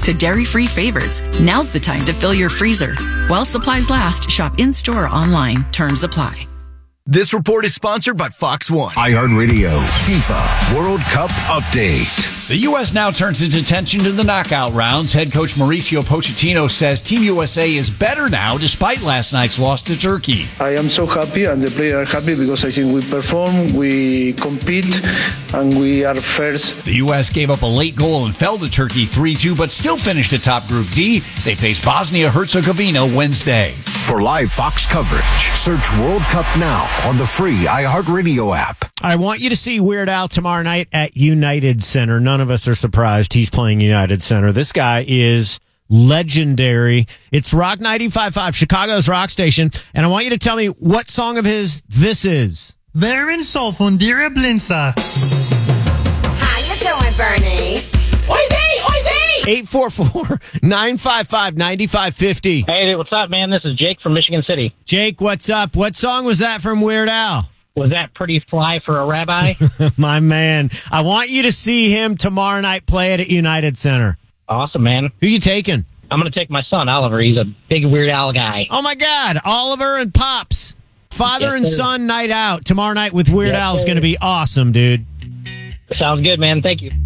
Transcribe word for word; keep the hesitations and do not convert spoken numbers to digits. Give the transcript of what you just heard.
to dairy-free favorites, now's the time to fill your freezer. While supplies last, shop in-store or online. Terms apply. This report is sponsored by Fox One. iHeartRadio FIFA World Cup Update. The U S now turns its attention to the knockout rounds. Head coach Mauricio Pochettino says Team U S A is better now despite last night's loss to Turkey. I am so happy and the players are happy because I think we perform, we compete, and we are first. The U S gave up a late goal and fell to Turkey three two, but still finished atop Group D. They face Bosnia-Herzegovina Wednesday. For live Fox coverage, search World Cup Now on the free iHeartRadio app. I want you to see Weird Al tomorrow night at United Center. None of us are surprised he's playing United Center. This guy is legendary. It's Rock ninety-five point five, Chicago's rock station. And I want you to tell me what song of his this is. Verin Sol von Dira Blinsa. How you doing, Bernie? Oi vey, oi vey! eight four four, nine five five, nine five five zero. Hey, what's up, man? This is Jake from Michigan City. Jake, what's up? What song was that from Weird Al? Was that pretty fly for a rabbi? My man. I want you to see him tomorrow night play it at United Center. Awesome, man. Who you taking? I'm going to take my son, Oliver. He's a big Weird Al guy. Oh, my God. Oliver and Pops. Father Yes, and sir. son night out tomorrow night with Weird Yes, Al is sir. going to be awesome, dude. Sounds good, man. Thank you.